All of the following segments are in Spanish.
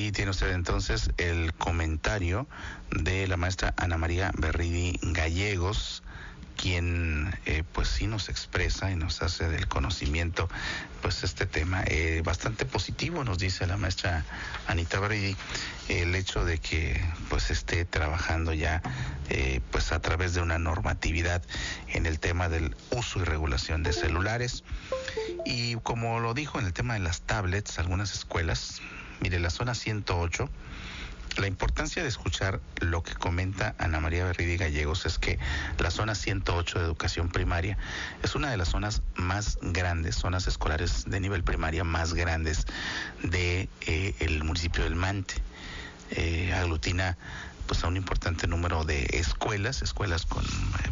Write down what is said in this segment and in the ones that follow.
Ahí tiene usted entonces el comentario de la maestra Ana María Berridi Gallegos, quien pues sí nos expresa y nos hace del conocimiento pues este tema bastante positivo. Nos dice la maestra Anita Berridi el hecho de que pues esté trabajando ya pues a través de una normatividad en el tema del uso y regulación de celulares. Y como lo dijo en el tema de las tablets, algunas escuelas, mire, la zona 108, la importancia de escuchar lo que comenta Ana María Berridi Gallegos es que la zona 108 de educación primaria es una de las zonas más grandes, zonas escolares de nivel primaria más grandes de el municipio del Mante. Aglutina pues a un importante número de escuelas con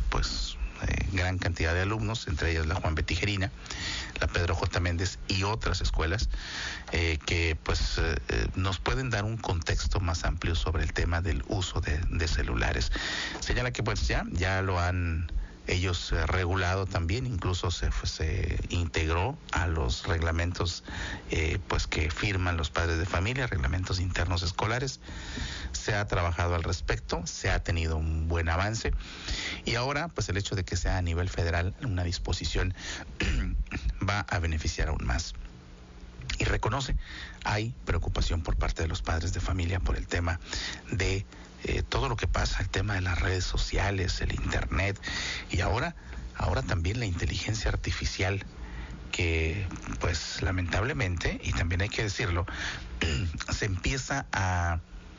gran cantidad de alumnos, entre ellas la Juan B. Tijerina, la Pedro J. Méndez y otras escuelas que nos pueden dar un contexto más amplio sobre el tema del uso de celulares. Señala que pues ya lo han ellos regulado también, incluso se integró a los reglamentos que firman los padres de familia, reglamentos internos escolares. Se ha trabajado al respecto, se ha tenido un buen avance y ahora pues el hecho de que sea a nivel federal una disposición va a beneficiar aún más. Y reconoce, hay preocupación por parte de los padres de familia por el tema de todo lo que pasa, el tema de las redes sociales, el internet y ahora también la inteligencia artificial, que pues lamentablemente, y también hay que decirlo, se empieza a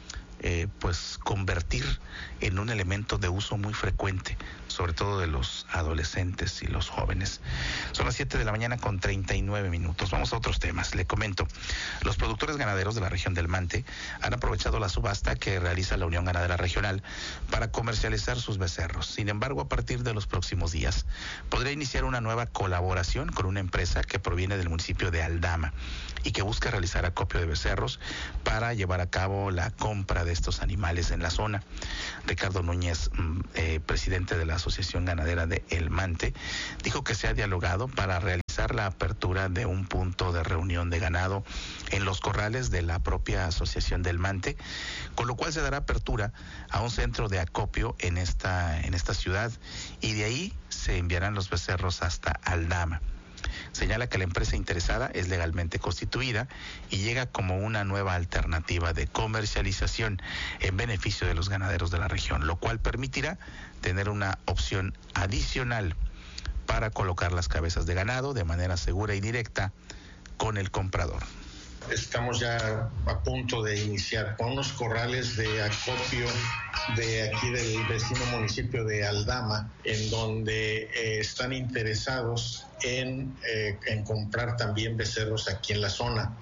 convertir en un elemento de uso muy frecuente, sobre todo de los adolescentes y los jóvenes. Son las 7 de la mañana con 39 minutos. Vamos a otros temas. Le comento, los productores ganaderos de la región del Mante han aprovechado la subasta que realiza la Unión Ganadera Regional para comercializar sus becerros. Sin embargo, a partir de los próximos días, podría iniciar una nueva colaboración con una empresa que proviene del municipio de Aldama y que busca realizar acopio de becerros para llevar a cabo la compra de estos animales en la zona. Ricardo Núñez, presidente de la Asociación Ganadera de El Mante, dijo que se ha dialogado para realizar la apertura de un punto de reunión de ganado en los corrales de la propia Asociación del Mante, con lo cual se dará apertura a un centro de acopio en esta ciudad y de ahí se enviarán los becerros hasta Aldama. Señala que la empresa interesada es legalmente constituida y llega como una nueva alternativa de comercialización en beneficio de los ganaderos de la región, lo cual permitirá tener una opción adicional para colocar las cabezas de ganado de manera segura y directa con el comprador. Estamos ya a punto de iniciar con unos corrales de acopio de aquí del vecino municipio de Aldama, en donde están interesados en comprar también becerros aquí en la zona.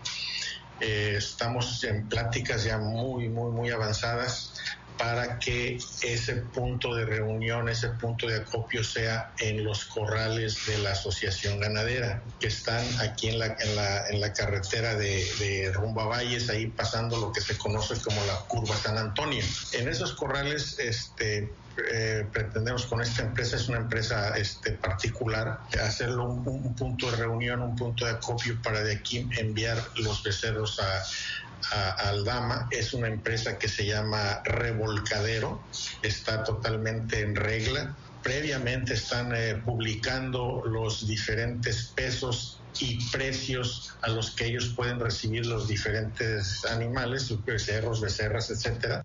Estamos en pláticas ya muy avanzadas para que ese punto de reunión, ese punto de acopio sea en los corrales de la Asociación Ganadera, que están aquí en la carretera de rumbo a Valles, ahí pasando lo que se conoce como la curva San Antonio. En esos corrales pretendemos con esta empresa, es una empresa particular, hacerlo un punto de reunión, un punto de acopio para de aquí enviar los becerros a Aldama. Es una empresa que se llama Revolcadero, está totalmente en regla. Previamente están publicando los diferentes pesos y precios a los que ellos pueden recibir los diferentes animales, becerros, becerras, etcétera.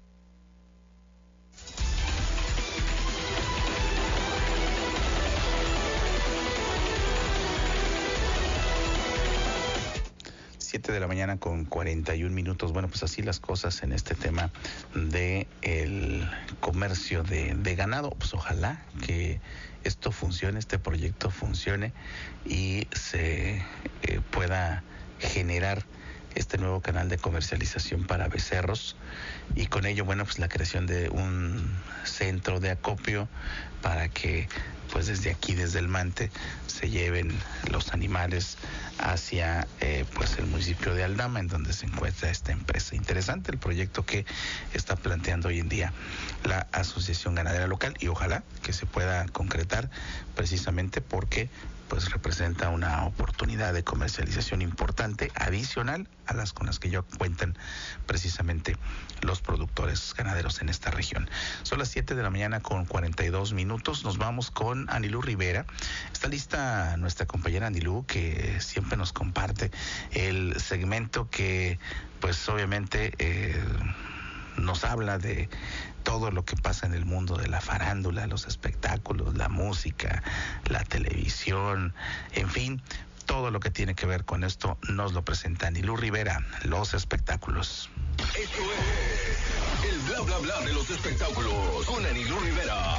De la mañana con 41 minutos. Bueno, pues así las cosas en este tema de el comercio de ganado. Pues ojalá que esto funcione, este proyecto funcione y se pueda generar este nuevo canal de comercialización para becerros y con ello, bueno, pues la creación de un centro de acopio para que pues desde aquí, desde el Mante, se lleven los animales hacia pues el municipio de Aldama, en donde se encuentra esta empresa. Interesante el proyecto que está planteando hoy en día la Asociación Ganadera Local, y ojalá que se pueda concretar, precisamente porque pues representa una oportunidad de comercialización importante, adicional a las con las que ya cuentan precisamente los productores ganaderos en esta región. Son las 7 de la mañana con 42 minutos. Nos vamos con Anilú Rivera. Está lista nuestra compañera Anilú, que siempre nos comparte el segmento que pues obviamente nos habla de todo lo que pasa en el mundo de la farándula, los espectáculos, la música, la televisión, en fin, todo lo que tiene que ver con esto nos lo presenta Anilú Rivera, los espectáculos. Esto es el bla bla bla de los espectáculos con Anilú Rivera.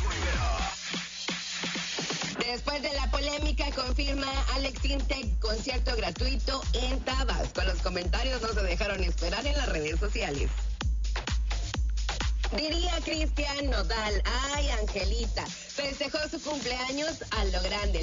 Después de la polémica, confirma Alex Intec concierto gratuito en Tabasco. Los comentarios no se dejaron esperar en las redes sociales. Diría Cristian Nodal, ay Angelita, festejó su cumpleaños a lo grande.